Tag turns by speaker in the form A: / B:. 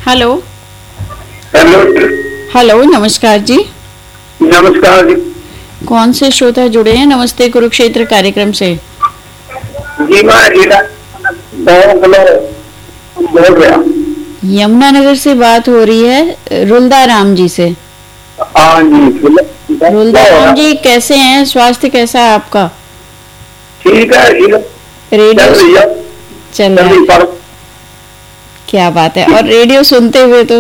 A: Hello.
B: Hello.
A: Hello, नमस्कार जी।
B: नमस्कार जी।
A: कौन से श्रोता जुड़े हैं नमस्ते कुरुक्षेत्र कार्यक्रम से?
B: जी मैं बोल रहा।
A: यमुनानगर से बात हो रही है रुलदा राम जी से।
B: हाँ जी।
A: रुलदा राम जी, कैसे हैं? स्वास्थ्य कैसा है आपका?
B: ठीक है, ठीक है।
A: रेडियो
B: चल रही है।
A: चल रहा है? क्या बात है। और रेडियो सुनते हुए तो